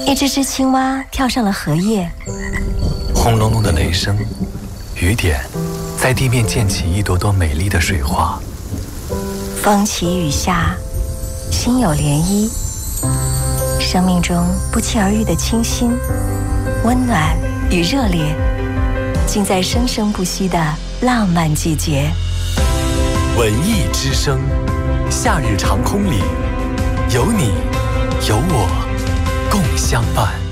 一只只青蛙跳上了荷叶， 轰隆隆的雷声，雨点在地面溅起一朵朵美丽的水花。 风起雨下，心有涟漪。生命中不期而遇的清新、温暖与热烈，尽在生生不息的浪漫季节。 文艺之声，夏日长空里，有你有我共相伴。